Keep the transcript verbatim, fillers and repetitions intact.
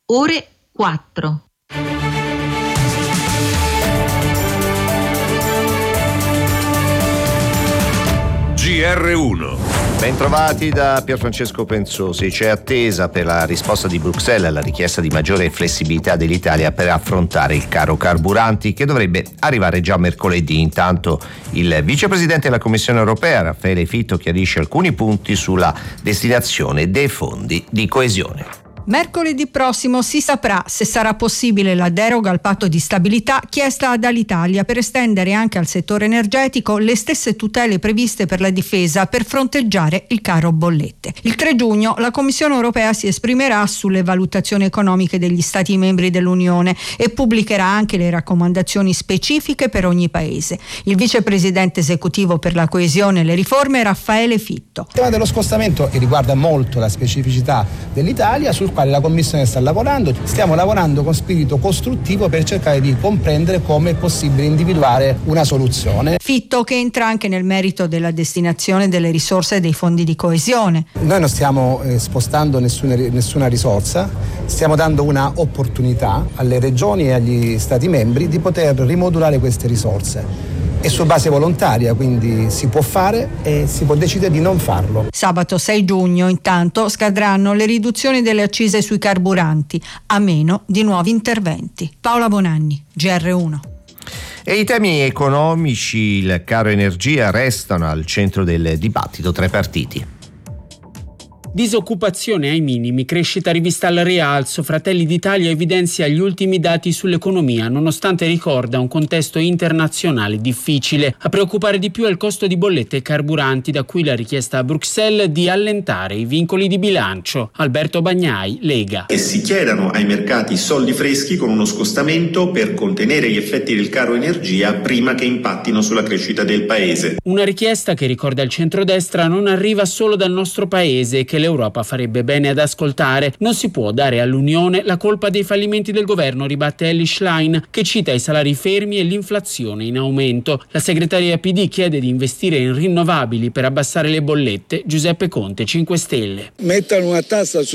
ore quattro. G R uno. Bentrovati da Pierfrancesco Penzosi. C'è attesa per la risposta di Bruxelles alla richiesta di maggiore flessibilità dell'Italia per affrontare il caro carburanti, che dovrebbe arrivare già mercoledì. Intanto il vicepresidente della Commissione europea, Raffaele Fitto, chiarisce alcuni punti sulla destinazione dei fondi di coesione. Mercoledì prossimo si saprà se sarà possibile la deroga al patto di stabilità chiesta dall'Italia per estendere anche al settore energetico le stesse tutele previste per la difesa per fronteggiare il caro bollette. Il tre giugno la Commissione europea si esprimerà sulle valutazioni economiche degli Stati membri dell'Unione e pubblicherà anche le raccomandazioni specifiche per ogni paese. Il vicepresidente esecutivo per la coesione e le riforme, Raffaele Fitto. Il tema dello scostamento riguarda molto la specificità dell'Italia, sul quale la Commissione sta lavorando. Stiamo lavorando con spirito costruttivo per cercare di comprendere come è possibile individuare una soluzione. Fitto, che entra anche nel merito della destinazione delle risorse dei fondi di coesione. Noi non stiamo eh, spostando nessuna, nessuna risorsa, stiamo dando una opportunità alle regioni e agli Stati membri di poter rimodulare queste risorse. È su base volontaria, quindi si può fare e si può decidere di non farlo. Sabato sei giugno, intanto, scadranno le riduzioni delle accise sui carburanti, a meno di nuovi interventi. Paola Bonanni, G R uno. E i temi economici, il caro energia, restano al centro del dibattito tra i partiti. Disoccupazione ai minimi, crescita rivista al rialzo. Fratelli d'Italia evidenzia gli ultimi dati sull'economia, nonostante ricorda un contesto internazionale difficile. A preoccupare di più è il costo di bollette e carburanti, da cui la richiesta a Bruxelles di allentare i vincoli di bilancio. Alberto Bagnai, Lega. E si chiedano ai mercati soldi freschi con uno scostamento per contenere gli effetti del caro energia prima che impattino sulla crescita del paese. Una richiesta che, ricorda il centrodestra, non arriva solo dal nostro paese, che l'Europa farebbe bene ad ascoltare. Non si può dare all'Unione la colpa dei fallimenti del governo, ribatte Elly Schlein, che cita i salari fermi e l'inflazione in aumento. La segretaria P D chiede di investire in rinnovabili per abbassare le bollette. Giuseppe Conte, cinque Stelle. Mettano una tassa su